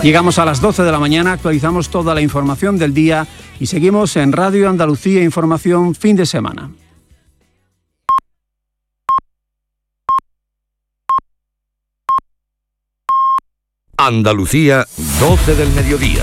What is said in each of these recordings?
Llegamos a las 12 de la mañana, actualizamos toda la información del día y seguimos en Radio Andalucía Información fin de semana. Andalucía, 12 del mediodía.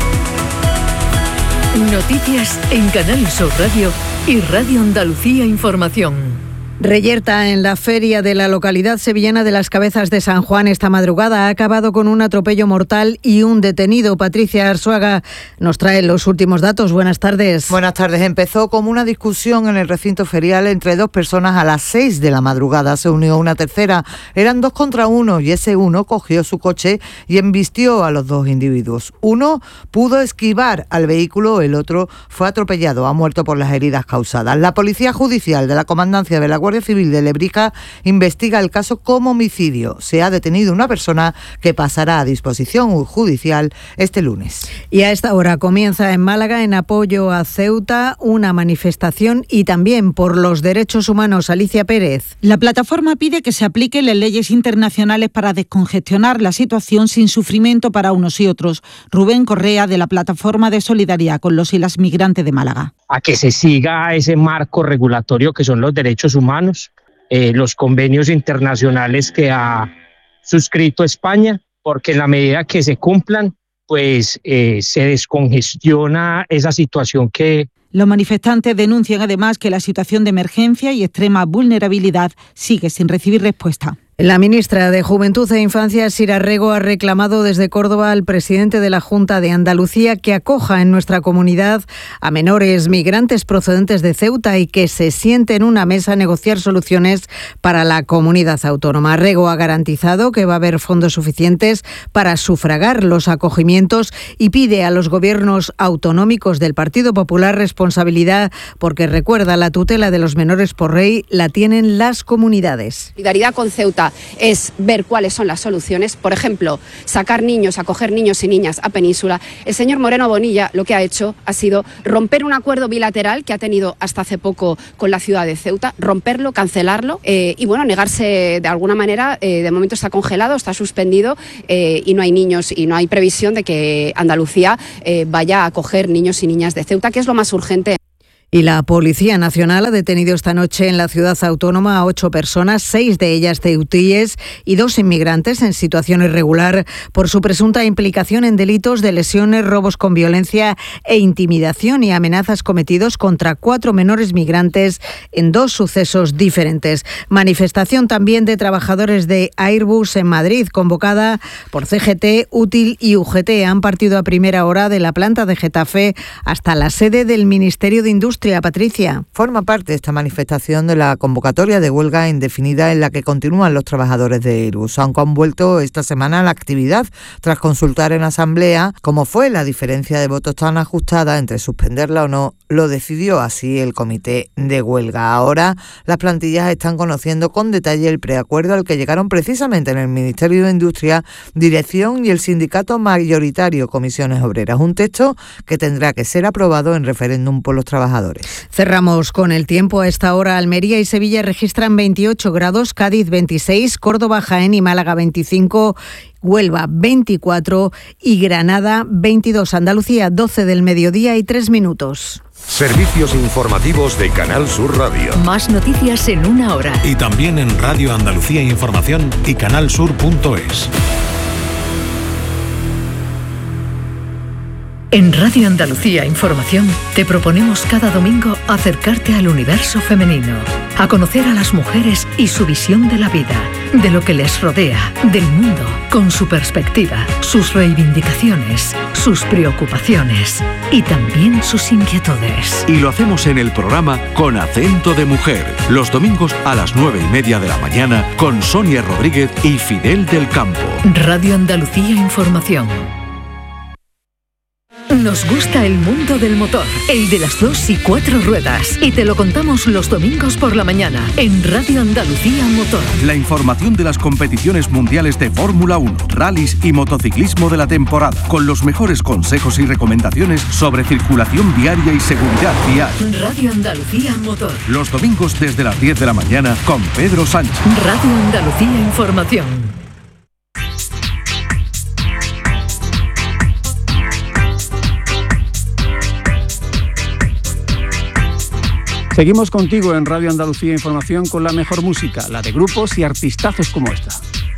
Noticias en Canal Sur Radio y Radio Andalucía Información. Reyerta en la feria de la localidad sevillana de Las Cabezas de San Juan esta madrugada ha acabado con un atropello mortal y un detenido. Patricia Arzuaga nos trae los últimos datos. Buenas tardes. Buenas tardes. Empezó como una discusión en el recinto ferial entre dos personas a las 6 de la madrugada. Se unió una tercera. Eran 2 contra 1 y ese uno cogió su coche y embistió a los dos individuos. Uno pudo esquivar al vehículo, el otro fue atropellado. Ha muerto por las heridas causadas. La Policía Judicial de la Comandancia de la Guardia Civil de Lebrija investiga el caso como homicidio. Se ha detenido una persona que pasará a disposición judicial este lunes. Y a esta hora comienza en Málaga, en apoyo a Ceuta, una manifestación y también por los derechos humanos. Alicia Pérez. La plataforma pide que se apliquen las leyes internacionales para descongestionar la situación sin sufrimiento para unos y otros. Rubén Correa, de la Plataforma de Solidaridad con los y las Migrantes de Málaga. A que se siga ese marco regulatorio que son los derechos humanos, los convenios internacionales que ha suscrito España, porque en la medida que se cumplan, pues se descongestiona esa situación que... Los manifestantes denuncian además que la situación de emergencia y extrema vulnerabilidad sigue sin recibir respuesta. La ministra de Juventud e Infancia, Sira Rego, ha reclamado desde Córdoba al presidente de la Junta de Andalucía que acoja en nuestra comunidad a menores migrantes procedentes de Ceuta y que se siente en una mesa a negociar soluciones para la comunidad autónoma. Rego ha garantizado que va a haber fondos suficientes para sufragar los acogimientos y pide a los gobiernos autonómicos del Partido Popular responsabilidad porque, recuerda, la tutela de los menores por ley la tienen las comunidades. Solidaridad con Ceuta es ver cuáles son las soluciones, por ejemplo, sacar niños, acoger niños y niñas a Península. El señor Moreno Bonilla lo que ha hecho ha sido romper un acuerdo bilateral que ha tenido hasta hace poco con la ciudad de Ceuta, romperlo, cancelarlo y bueno, negarse de alguna manera, de momento está congelado, está suspendido y no hay niños y no hay previsión de que Andalucía vaya a acoger niños y niñas de Ceuta, que es lo más urgente. Y la Policía Nacional ha detenido esta noche en la ciudad autónoma a 8 personas, 6 de ellas ceutíes y 2 inmigrantes en situación irregular por su presunta implicación en delitos de lesiones, robos con violencia e intimidación y amenazas cometidos contra 4 menores migrantes en 2 sucesos diferentes. Manifestación también de trabajadores de Airbus en Madrid, convocada por CGT, Útil y UGT. Han partido a primera hora de la planta de Getafe hasta la sede del Ministerio de Industria. Patricia. Forma parte esta manifestación de la convocatoria de huelga indefinida en la que continúan los trabajadores de Airbus, aunque han vuelto esta semana a la actividad tras consultar en asamblea cómo fue la diferencia de votos tan ajustada entre suspenderla o no. Lo decidió así el comité de huelga. Ahora las plantillas están conociendo con detalle el preacuerdo al que llegaron precisamente en el Ministerio de Industria, Dirección y el sindicato mayoritario Comisiones Obreras. Un texto que tendrá que ser aprobado en referéndum por los trabajadores. Cerramos con el tiempo. A esta hora Almería y Sevilla registran 28 grados, Cádiz 26, Córdoba, Jaén y Málaga 25, Huelva 24 y Granada 22. Andalucía, 12 del mediodía y 3 minutos. Servicios informativos de Canal Sur Radio. Más noticias en una hora. Y también en Radio Andalucía Información y canalsur.es. En Radio Andalucía Información te proponemos cada domingo acercarte al universo femenino, a conocer a las mujeres y su visión de la vida, de lo que les rodea, del mundo, con su perspectiva, sus reivindicaciones, sus preocupaciones y también sus inquietudes. Y lo hacemos en el programa Con Acento de Mujer, los domingos a las 9:30 de la mañana con Sonia Rodríguez y Fidel del Campo. Radio Andalucía Información. Nos gusta el mundo del motor, el de las 2 y 4 ruedas, y te lo contamos los domingos por la mañana en Radio Andalucía Motor. La información de las competiciones mundiales de Fórmula 1, rallies y motociclismo de la temporada, con los mejores consejos y recomendaciones sobre circulación viaria y seguridad vial. Radio Andalucía Motor. Los domingos desde las 10 de la mañana con Pedro Sánchez. Radio Andalucía Información. Seguimos contigo en Radio Andalucía Información con la mejor música, la de grupos y artistazos como esta.